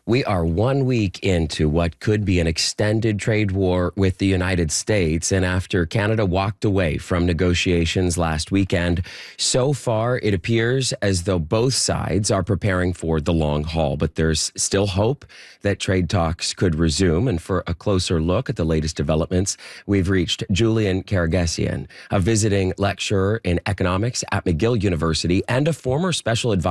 We are 1 week into what could be an extended trade war with the United States. And after Canada walked away from negotiations last weekend, so far it appears as though both sides are preparing for the long haul. But there's still hope that trade talks could resume. And for a closer look at the latest developments, we've reached Julian Karagesian, a visiting lecturer in economics at McGill University and a former special advisor